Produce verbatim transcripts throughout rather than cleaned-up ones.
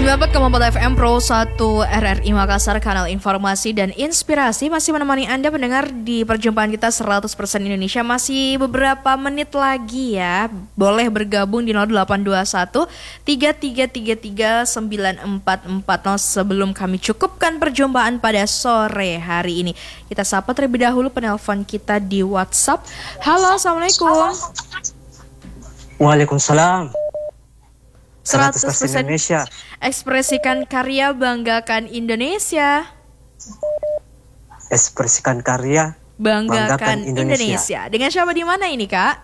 sembilan puluh empat koma empat F M Pro satu R R I Makassar, kanal informasi dan inspirasi, masih menemani Anda pendengar di perjumpaan kita seratus persen Indonesia. Masih beberapa menit lagi ya. Boleh bergabung di nol delapan dua satu tiga tiga tiga tiga sembilan empat empat nol sebelum kami cukupkan perjumpaan pada sore hari ini. Kita sapa terlebih dahulu penelpon kita di WhatsApp. Halo, Assalamualaikum. Waalaikumsalam. seratus persen Indonesia. Ekspresikan karya, banggakan Indonesia. Ekspresikan karya, banggakan, banggakan Indonesia. Indonesia. Dengan siapa di mana ini, Kak?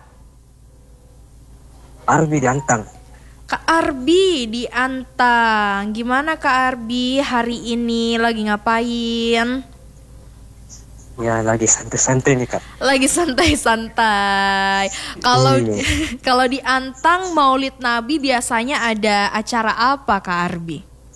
Arbi di Antang. Kak Arbi di Antang. Gimana Kak Arbi hari ini, lagi ngapain? Ya, lagi santai-santai nih, Kak. Lagi santai-santai. Kalau iya. Kalau di Antang Maulid Nabi biasanya ada acara apa, Kak Arbi?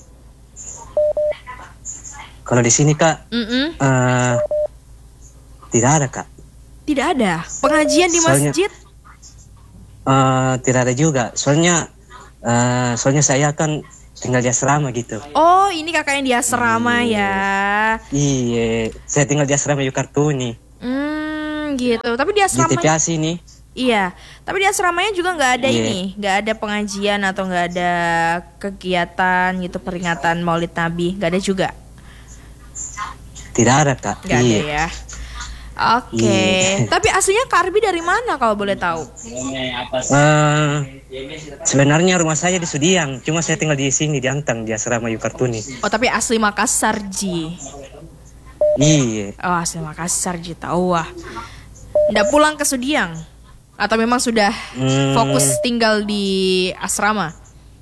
Kalau di sini, Kak, uh, tidak ada, Kak. Tidak ada pengajian di soalnya, masjid? Uh, tidak ada juga. Soalnya, uh, soalnya saya kan tinggal di asrama gitu. Oh, ini kakak yang di asrama iya. ya? Iya, saya tinggal di asrama Yukartuni. Hmm, gitu. Tapi di asrama di T P A sini. Iya, tapi di asramanya juga nggak ada yeah. ini, nggak ada pengajian atau nggak ada kegiatan gitu peringatan Maulid Nabi, nggak ada juga. Tidak ada, Kak. Nggak iya. ada ya. Oke, okay. Tapi aslinya Kak Arbi dari mana kalau boleh tahu? Uh, sebenarnya rumah saya di Sudiang, cuma saya tinggal di sini di Antang di asrama Yukartuni. Oh, tapi asli Makassar, Ji. Iya. Oh, asli Makassar, Ji, tahu wah. Nggak pulang ke Sudiang? Atau memang sudah hmm. fokus tinggal di asrama?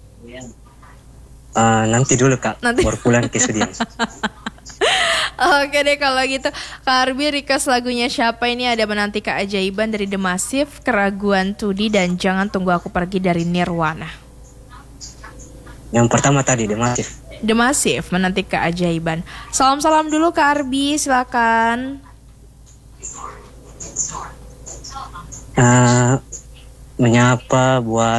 Uh, nanti dulu, Kak, nanti. baru pulang ke Sudiang. Oke deh kalau gitu. Kak Arbi request lagunya siapa ini? Ada Menanti Keajaiban dari The Massive, Keraguan Tudi, dan Jangan Tunggu Aku Pergi dari Nirwana. Yang pertama tadi The Massive. The Massive, Menanti Keajaiban. Salam-salam dulu Kak Arbi, silakan. Uh, menyapa buat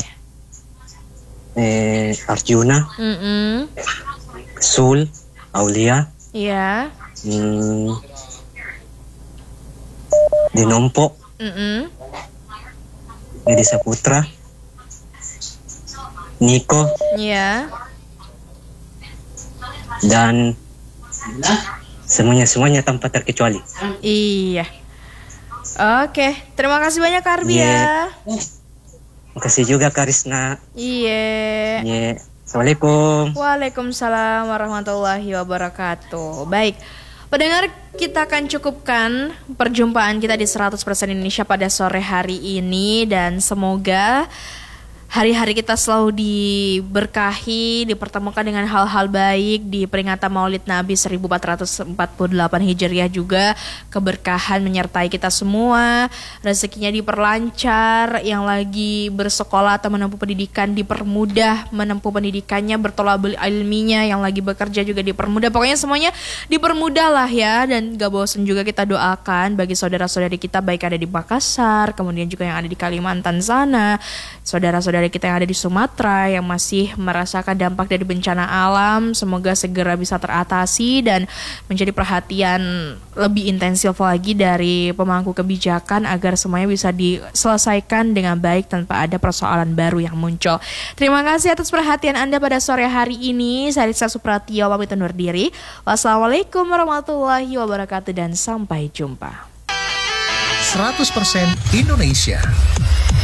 eh, Arjuna, Mm-mm. Sul, Aulia. Iya. Hmm, di Nompo, Mm-mm. Nedi Saputra, Niko, iya, dan semuanya semuanya tanpa terkecuali. Iya. Oke, terima kasih banyak Kak Arbi yeah. ya. Terima kasih juga Kak Risna. Iya. Yeah. Assalamualaikum. Waalaikumsalam warahmatullahi wabarakatuh. Baik. Pendengar, kita akan cukupkan perjumpaan kita di seratus persen Indonesia pada sore hari ini. Dan semoga hari-hari kita selalu diberkahi, dipertemukan dengan hal-hal baik di peringatan Maulid Nabi seribu empat ratus empat puluh delapan Hijriah juga. Keberkahan menyertai kita semua, rezekinya diperlancar, yang lagi bersekolah atau menempuh pendidikan dipermudah menempuh pendidikannya, bertolabul ilminya, yang lagi bekerja juga dipermudah. Pokoknya semuanya dipermudah lah ya. Dan gak bosan juga kita doakan bagi saudara-saudari kita baik ada di Makassar, kemudian juga yang ada di Kalimantan sana, saudara-saudara kita yang ada di Sumatera yang masih merasakan dampak dari bencana alam, semoga segera bisa teratasi dan menjadi perhatian lebih intensif lagi dari pemangku kebijakan agar semuanya bisa diselesaikan dengan baik tanpa ada persoalan baru yang muncul. Terima kasih atas perhatian Anda pada sore hari ini. Saya Risa Supratio pamit undur diri. Wassalamualaikum warahmatullahi wabarakatuh dan sampai jumpa. seratus persen Indonesia.